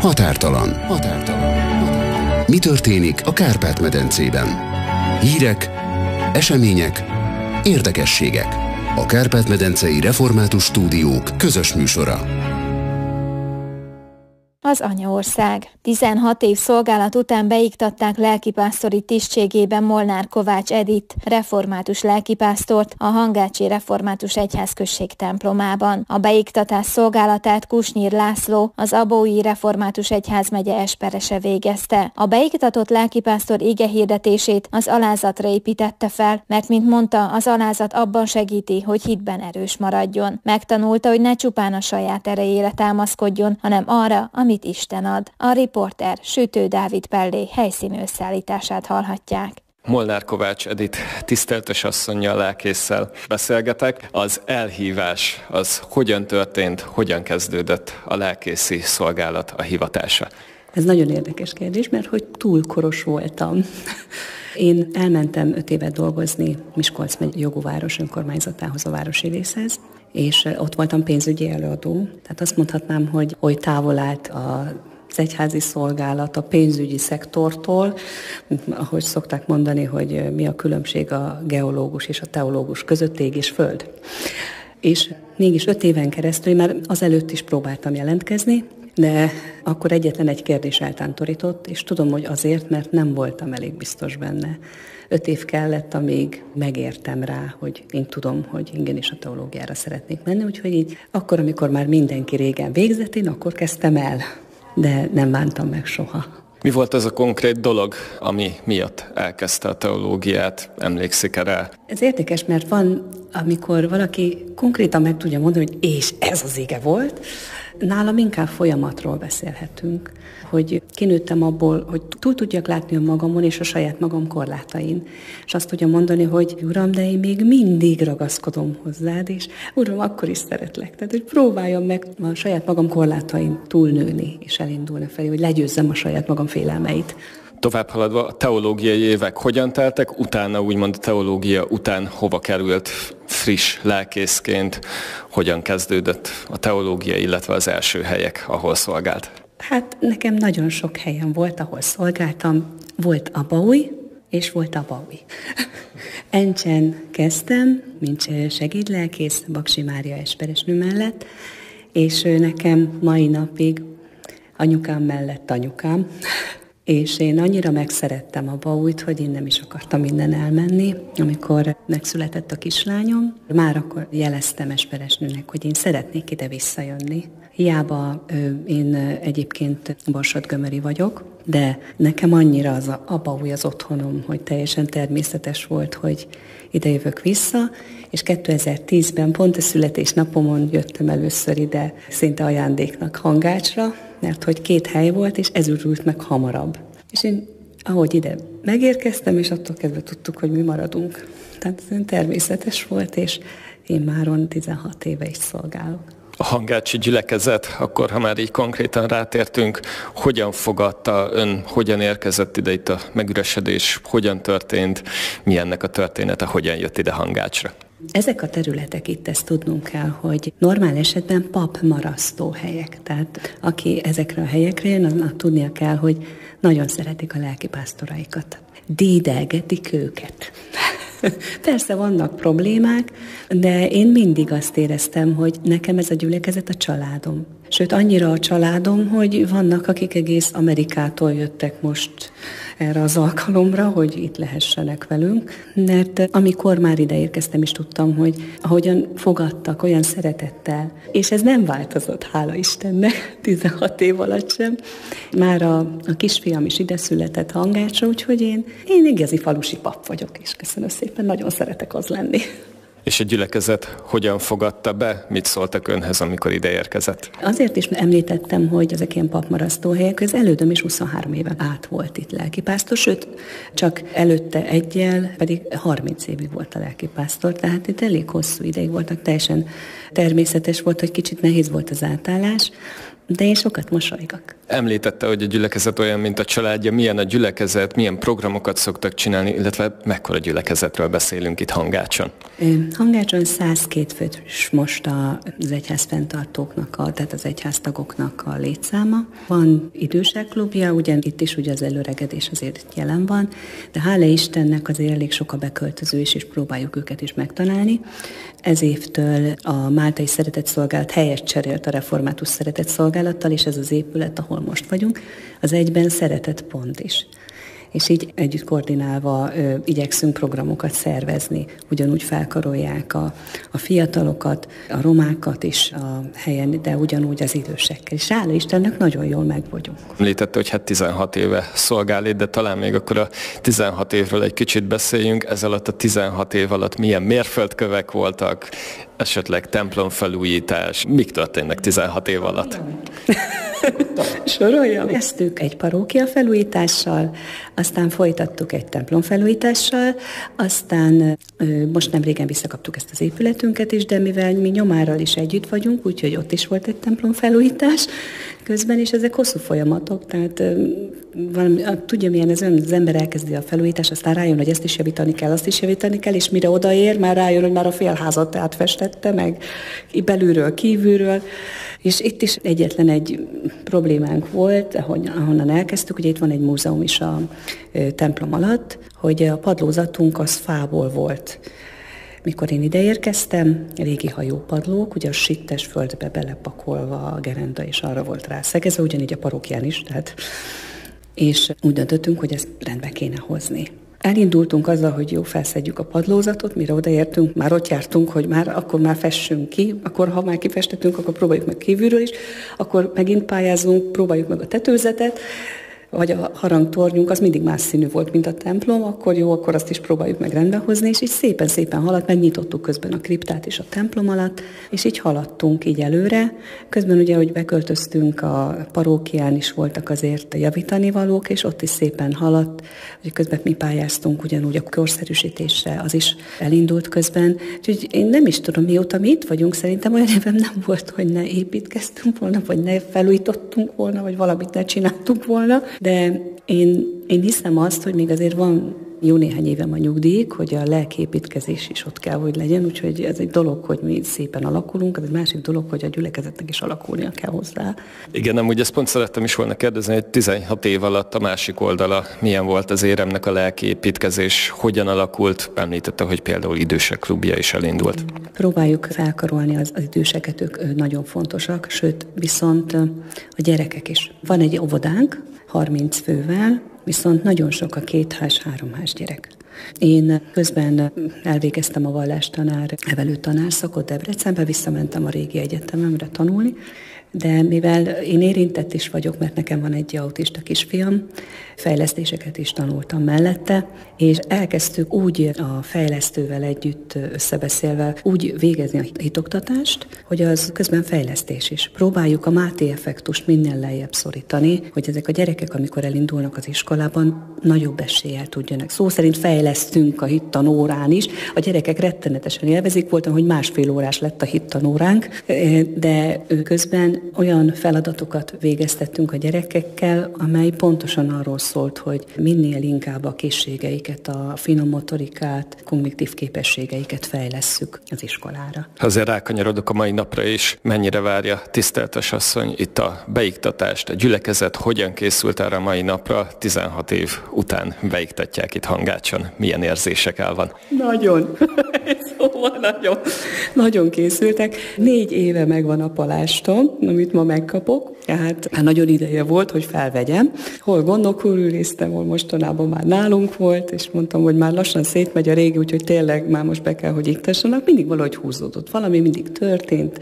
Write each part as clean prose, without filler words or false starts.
Határtalan. Mi történik a Kárpát-medencében? Hírek, események, érdekességek. A Kárpát-medencei Református Stúdiók közös műsora. Az anyaország. 16 év szolgálat után beiktatták lelkipásztori tisztségében Molnár Kovács Edith, református lelkipásztort a Hangácsi Református Egyházközség templomában. A beiktatás szolgálatát Kusnyír László, az Abaúji Református Egyházmegye esperese végezte. A beiktatott lelkipásztor igehirdetését az alázatra építette fel, mert mint mondta, az alázat abban segíti, hogy hitben erős maradjon. Megtanulta, hogy ne csupán a saját erejére támaszkodjon, hanem arra, amit Isten ad. A riporter Sütő Dávid Pellé helyszíni összeállítását hallhatják. Molnár Kovács Edith tiszteltes asszonnyal, lelkésszel beszélgetek. Az elhívás az hogyan történt, hogyan kezdődött a lelkészi szolgálat, a hivatása? Ez nagyon érdekes kérdés, mert hogy túl koros voltam. Én elmentem 5 évet dolgozni Miskolc megye jogóváros önkormányzatához, a városi részhez, és ott voltam pénzügyi előadó. Tehát azt mondhatnám, hogy oly távol állt az egyházi szolgálat a pénzügyi szektortól, ahogy szokták mondani, hogy mi a különbség a geológus és a teológus között, ég és föld. És mégis 5 éven keresztül, már azelőtt is próbáltam jelentkezni, de akkor egyetlen egy kérdés eltántorított, és tudom, hogy azért, mert nem voltam elég biztos benne. 5 év kellett, amíg megértem rá, hogy én tudom, hogy igenis a teológiára szeretnék menni, úgyhogy így akkor, amikor már mindenki régen végzett, én akkor kezdtem el, de nem bántam meg soha. Mi volt az a konkrét dolog, ami miatt elkezdte a teológiát? Emlékszik rá? Ez érdekes, mert van, amikor valaki konkrétan meg tudja mondani, hogy és ez az ige volt, nálam inkább folyamatról beszélhetünk, hogy kinőttem abból, hogy túl tudjak látni önmagamon és a saját magam korlátain. És azt tudja mondani, hogy Uram, de én még mindig ragaszkodom hozzád, és Uram, akkor is szeretlek. Tehát, hogy próbáljam meg a saját magam korlátain túlnőni, és elindulni felé, hogy legyőzzem a saját magam félelmeit. Tovább haladva, a teológiai évek hogyan teltek? Utána, úgymond a teológia után hova került friss lelkészként? Hogyan kezdődött a teológia, illetve az első helyek, ahol szolgált? Hát nekem nagyon sok helyen volt, ahol szolgáltam. Volt Abaúj, és volt Abaúj. Encsen kezdtem, mint segédlelkész, Baksi Mária esperesnő mellett, és nekem mai napig anyukám mellett anyukám, és én annyira megszerettem Abaújt, hogy én nem is akartam innen elmenni. Amikor megszületett a kislányom, már akkor jeleztem esperesnőnek, hogy én szeretnék ide visszajönni. Hiába én egyébként Borsod-Gömöri vagyok, de nekem annyira az Abaúj az otthonom, hogy teljesen természetes volt, hogy ide jövök vissza, és 2010-ben pont a születésnapomon jöttem először ide szinte ajándéknak Hangácsra, mert hogy 2 hely volt, és ez ürült meg hamarabb. És én, ahogy ide megérkeztem, és attól kezdve tudtuk, hogy mi maradunk. Tehát ez természetes volt, és én máron 16 éve is szolgálok. A hangácsi gyülekezet, akkor ha már így konkrétan rátértünk, hogyan fogadta ön, hogyan érkezett ide itt a megüresedés, hogyan történt, mi ennek a története, hogyan jött ide Hangácsra? Ezek a területek itt, ezt tudnunk kell, hogy normál esetben papmarasztó helyek. Tehát aki ezekre a helyekre jön, annak tudnia kell, hogy nagyon szeretik a lelkipásztoraikat. Dédelgetik őket. Persze vannak problémák, de én mindig azt éreztem, hogy nekem ez a gyülekezet a családom. Sőt, annyira a családom, hogy vannak, akik egész Amerikától jöttek most erre az alkalomra, hogy itt lehessenek velünk. Mert amikor már ide érkeztem, is tudtam, hogy ahogyan fogadtak, olyan szeretettel, és ez nem változott, hála Istennek, 16 év alatt sem. Már a kisfiam is ide született Hangácsra, úgyhogy én igazi falusi pap vagyok, és köszönöm szépen, nagyon szeretek az lenni. És a gyülekezet hogyan fogadta be? Mit szóltak önhez, amikor ide érkezett? Azért is említettem, hogy ezek ilyen papmarasztó helyek, az elődöm is 23 éve át volt itt lelkipásztor, sőt, csak előtte egyel, pedig 30 évig volt a lelkipásztor, tehát itt elég hosszú ideig voltak, teljesen természetes volt, hogy kicsit nehéz volt az átállás, De én sokat mosolygok. Említette, hogy a gyülekezet olyan, mint a családja. Milyen a gyülekezet, milyen programokat szoktak csinálni, illetve mekkora gyülekezetről beszélünk itt Hangácson? Hangácson 102 fős most az egyház fenntartóknak, tehát az egyháztagoknak a létszáma. Van idősek klubja, ugyan itt is ugye az előregedés azért jelen van, de hála Istennek azért elég sok a beköltöző is, és próbáljuk őket is megtalálni. Ez évtől a Máltai Szeretetszolgálat helyet cserélt a Református Szeretetszolgálattal, és ez az épület, ahol most vagyunk, az egyben Szeretetpont is. És így együtt koordinálva igyekszünk programokat szervezni. Ugyanúgy felkarolják a fiatalokat, a romákat is a helyen, de ugyanúgy az idősekkel. És hála Istennek nagyon jól meg vagyunk. Említette, hogy 16 éve szolgál itt, de talán még akkor a 16 évről egy kicsit beszéljünk. Ez alatt a 16 év alatt milyen mérföldkövek voltak, esetleg templomfelújítás. Mik történnek 16 év alatt? Soroljam. Kezdtük egy parókia felújítással, aztán folytattuk egy templom felújítással, aztán most nem régen visszakaptuk ezt az épületünket is, de mivel mi Nyomárral is együtt vagyunk, úgyhogy ott is volt egy templom felújítás közben, és ezek hosszú folyamatok, tehát tudja milyen ez ön, az ember elkezdi a felújítást, aztán rájön, hogy ezt is javítani kell, azt is javítani kell, és mire odaér, már rájön, hogy már a félházat átfestette, meg belülről, kívülről. És itt is egyetlen egy problémánk volt, ahonnan elkezdtük, ugye itt van egy múzeum is a templom alatt, hogy a padlózatunk az fából volt. Mikor én ide érkeztem, régi hajópadlók, ugye a sittes földbe belepakolva a gerenda, és arra volt rászegezve, ugyanígy a parókián is, tehát. És úgy döntöttünk, hogy ezt rendbe kéne hozni. Elindultunk azzal, hogy jó, felszedjük a padlózatot, mire odaértünk, már ott jártunk, hogy akkor már fessünk ki, akkor ha már kifestettünk, akkor próbáljuk meg kívülről is, akkor megint pályázunk, próbáljuk meg a tetőzetet, vagy a harangtornyunk az mindig más színű volt, mint a templom, akkor jó, akkor azt is próbáljuk meg rendbehozni, és így szépen-szépen haladt, megnyitottuk közben a kriptát is a templom alatt, és így haladtunk így előre. Közben ugye, hogy beköltöztünk, a parókián is voltak azért javítani valók, és ott is szépen haladt, hogy közben mi pályáztunk ugyanúgy a korszerűsítésre, az is elindult közben. Úgyhogy én nem is tudom, mióta mi itt vagyunk, szerintem olyan évem nem volt, hogy ne építkeztünk volna, vagy ne felújítottunk volna, vagy valamit ne csináltunk volna. De én hiszem azt, hogy még azért van jó néhány évem a nyugdíjig, hogy a lelkiépítkezés is ott kell, hogy legyen, úgyhogy ez egy dolog, hogy mi szépen alakulunk, ez egy másik dolog, hogy a gyülekezetnek is alakulnia kell hozzá. Igen, amúgy ezt pont szerettem is volna kérdezni, hogy 16 év alatt a másik oldala milyen volt az éremnek a lelkiépítkezés, hogyan alakult, említette, hogy például idősek klubja is elindult. Próbáljuk felkarolni az időseket, ők nagyon fontosak, sőt, viszont a gyerekek is. Van egy óvodánk, 30 fővel, viszont nagyon sok a 2 ház, 3 ház gyerek. Én közben elvégeztem a vallástanár, nevelő tanárszakot Debrecenbe, visszamentem a régi egyetememre tanulni, de mivel én érintett is vagyok, mert nekem van egy autista kisfiam, fejlesztéseket is tanultam mellette, és elkezdtük úgy a fejlesztővel együtt összebeszélve úgy végezni a hitoktatást, hogy az közben fejlesztés is. Próbáljuk a Máté effektust minél lejjebb szorítani, hogy ezek a gyerekek, amikor elindulnak az iskolában, nagyobb eséllyel tudjanak. Szó szerint fejlesztünk a hittanórán is. A gyerekek rettenetesen élvezik, voltam, hogy 1,5 órás lett a hittanóránk, de közben olyan feladatokat végeztettünk a gyerekekkel, amely pontosan arról szólt, hogy minél inkább a készségeiket, a finom motorikát, kognitív képességeiket fejlesszük az iskolára. Azért rákanyarodok a mai napra is. Mennyire várja tiszteltes asszony itt a beiktatást, a gyülekezet hogyan készült erre a mai napra? 16 év után beiktatják itt Hangácson. Milyen érzésekkel van? Nagyon. Szóval nagyon készültek. 4 éve megvan a palástom, amit ma megkapok. Tehát már nagyon ideje volt, hogy felvegyem. Hol gondok körülnéztem, hol mostanában már nálunk volt, és mondtam, hogy már lassan szétmegy a régi, úgyhogy tényleg már most be kell, hogy iktassanak. Mindig valahogy húzódott. Valami mindig történt.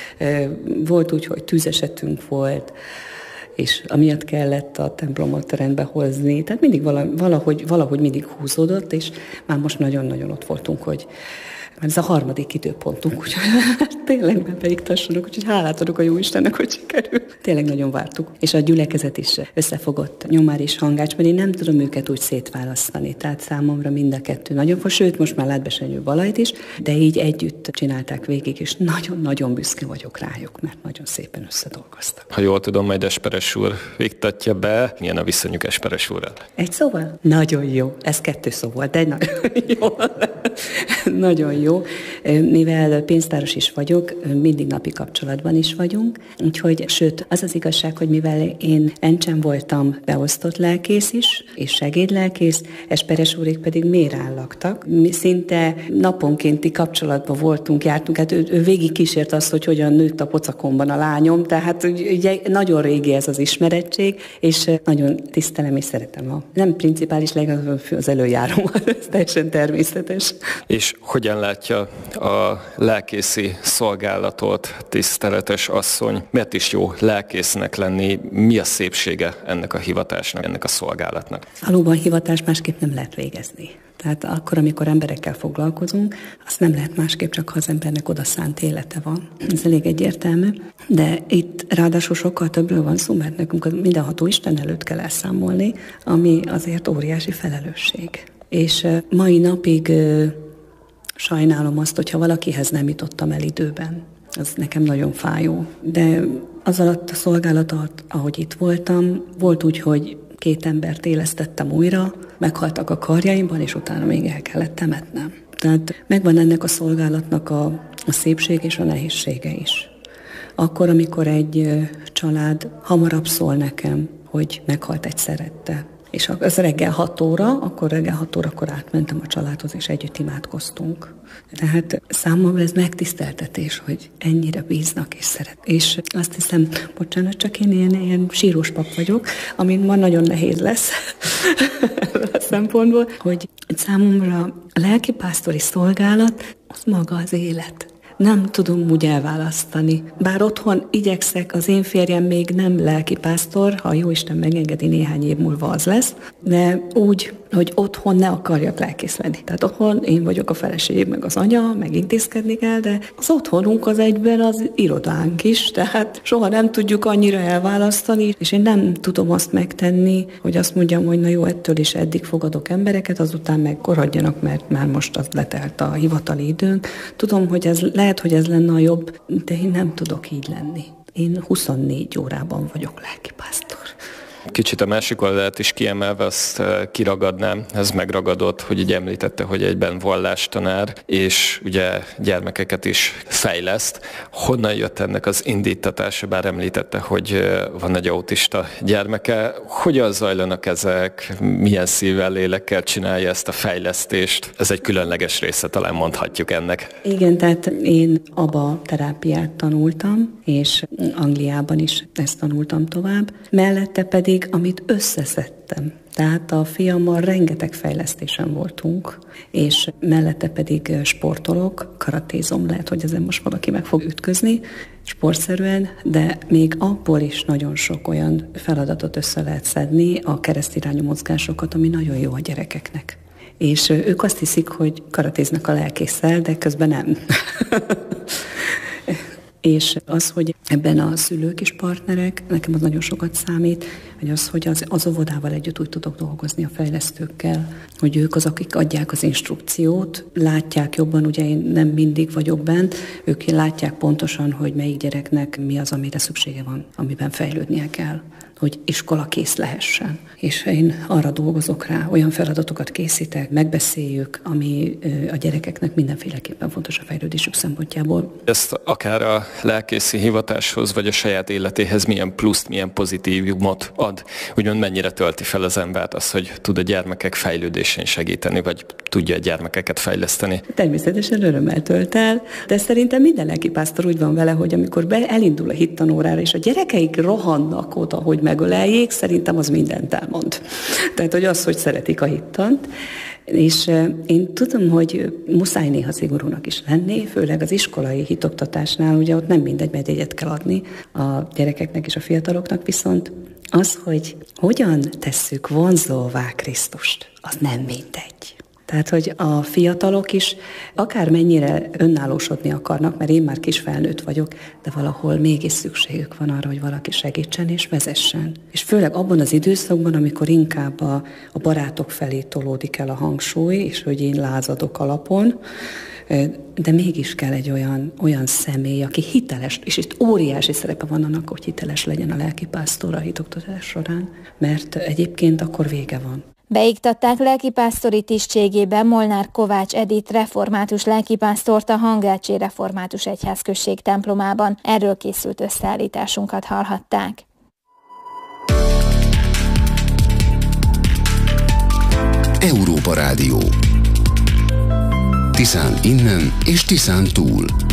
Volt úgy, hogy tűzesetünk volt, és amiatt kellett a templomot rendbe hozni. Tehát mindig valahogy mindig húzódott, és már most nagyon-nagyon ott voltunk, hogy Mert ez a harmadik időpontunk, úgyhogy tényleg beiktassanak, úgyhogy hálát adok a Jóistennek, hogy sikerül. Tényleg nagyon vártuk. És a gyülekezet is összefogott, Nyomár és Hangács, mert én nem tudom őket úgy szétválasztani. Tehát számomra mind a kettő nagyon fontos, sőt, most már Látbesenyő Balajt is, de így együtt csinálták végig, és nagyon-nagyon büszke vagyok rájuk, mert nagyon szépen összedolgoztak. Ha jól tudom, majd Esperes úr iktatja be. Milyen a viszonyuk Esperes úrral? Egy szóval? Nagyon jó. Ez 2 szó volt, de nagyon jó. Nagyon jó. Mivel pénztáros is vagyok, mindig napi kapcsolatban is vagyunk, úgyhogy, sőt, az az igazság, hogy mivel én Encsen voltam beosztott lelkész is, és segédlelkész, Esperes úrék pedig Mérán laktak. Mi szinte naponkénti kapcsolatban voltunk, jártunk, hát ő végig kísért azt, hogy hogyan nőtt a pocakomban a lányom, tehát ugye nagyon régi ez az ismerettség, és nagyon tisztelem és szeretem nem principális, legalább az előjárómat, ez teljesen természetes. És hogyan látja a lelkészi szolgálatot, tiszteletes asszony? Miért is jó lelkésznek lenni? Mi a szépsége ennek a hivatásnak, ennek a szolgálatnak? Valóban hivatást másképp nem lehet végezni. Tehát akkor, amikor emberekkel foglalkozunk, azt nem lehet másképp, csak ha az embernek oda szánt élete van. Ez elég egyértelmű. De itt ráadásul sokkal többről van szó, mert nekünk mindenható Isten előtt kell elszámolni, ami azért óriási felelősség. És mai napig sajnálom azt, hogyha valakihez nem jutottam el időben. Az nekem nagyon fájó. De az alatt a szolgálat alatt, ahogy itt voltam, volt úgy, hogy 2 embert élesztettem újra, meghaltak a karjaimban, és utána még el kellett temetnem. Tehát megvan ennek a szolgálatnak a szépség és a nehézsége is. Akkor, amikor egy család hamarabb szól nekem, hogy meghalt egy szerette, és az reggel 6 óra, akkor reggel 6 órakor átmentem a családhoz, és együtt imádkoztunk. Tehát számomra ez megtiszteltetés, hogy ennyire bíznak és szeret. És azt hiszem, bocsánat, csak én ilyen sírós pap vagyok, amin ma nagyon nehéz lesz a szempontból, hogy számomra a lelkipásztori szolgálat az maga az élet. Nem tudom úgy elválasztani. Bár otthon igyekszek, az én férjem még nem lelkipásztor, ha Jóisten megengedi, néhány év múlva az lesz, de úgy, hogy otthon ne akarjak lelkész lenni. Tehát otthon én vagyok a feleség, meg az anya, meg intézkedni kell, de az otthonunk az egyben az irodánk is, tehát soha nem tudjuk annyira elválasztani, és én nem tudom azt megtenni, hogy azt mondjam, hogy na jó, ettől is eddig fogadok embereket, azután meg koradjanak, mert már most az letelt a hivatali időnk. Tudom, hogy ez lehet, hogy ez lenne a jobb, de én nem tudok így lenni. Én 24 órában vagyok lelkipásztor. Kicsit a másik oldalát is kiemelve azt kiragadnám, ez megragadott, hogy így említette, hogy egyben vallástanár, és ugye gyermekeket is fejleszt. Honnan jött ennek az indítatása, bár említette, hogy van egy autista gyermeke. Hogyan zajlanak ezek, milyen szívvel, lélekkel csinálja ezt a fejlesztést? Ez egy különleges része, talán mondhatjuk ennek. Igen, tehát én ABA terápiát tanultam, és Angliában is ezt tanultam tovább. Mellette pedig, amit összeszedtem. Tehát a fiammal rengeteg fejlesztésen voltunk, és mellette pedig sportolok, karatézom, lehet, hogy ezen most valaki meg fog ütközni, sportszerűen, de még abból is nagyon sok olyan feladatot össze lehet szedni, a keresztirányú mozgásokat, ami nagyon jó a gyerekeknek. És ők azt hiszik, hogy karatéznak a lelkésszel, de közben nem. És az, hogy ebben a szülők és partnerek, nekem az nagyon sokat számít, hogy az óvodával együtt úgy tudok dolgozni a fejlesztőkkel, hogy ők az, akik adják az instrukciót, látják jobban, ugye én nem mindig vagyok bent, ők látják pontosan, hogy melyik gyereknek mi az, amire szüksége van, amiben fejlődnie kell, hogy iskola kész lehessen. És én arra dolgozok rá, olyan feladatokat készítek, megbeszéljük, ami a gyerekeknek mindenféleképpen fontos a fejlődésük szempontjából. Ezt akár a lelkészi hivatáshoz, vagy a saját életéhez milyen pluszt, milyen pozitívumot ad? Úgymond mennyire tölti fel az embert az, hogy tud a gyermekek fejlődésén segíteni, vagy tudja a gyermekeket fejleszteni? Természetesen örömmel tölt el, de szerintem minden lelkipásztor úgy van vele, hogy amikor elindul a hittanórára, és a gyerekeik rohannak oda, hogy megöleljék, szerintem az mindent elmond. Tehát, hogy az, hogy szeretik a hittant. És én tudom, hogy muszáj néha szigorúnak is lenni, főleg az iskolai hitoktatásnál, ugye ott nem mindegy, mert jegyet kell adni a gyerekeknek és a fiataloknak, viszont az, hogy hogyan tesszük vonzóvá Krisztust, az nem mindegy. Tehát, hogy a fiatalok is akármennyire önállósodni akarnak, mert én már kis felnőtt vagyok, de valahol mégis szükségük van arra, hogy valaki segítsen és vezessen. És főleg abban az időszakban, amikor inkább a barátok felé tolódik el a hangsúly, és hogy én lázadok alapon, de mégis kell egy olyan személy, aki hiteles, és itt óriási szerepe van annak, hogy hiteles legyen a lelkipásztor a hitoktatás során, mert egyébként akkor vége van. Beiktatták lelkipásztori tisztségébe Molnár Kovács Edith református lelkipásztort a Hangácsi Református Egyházközség templomában. Erről készült összeállításunkat hallhatták. Európa Rádió. Tiszán innen és Tiszán túl.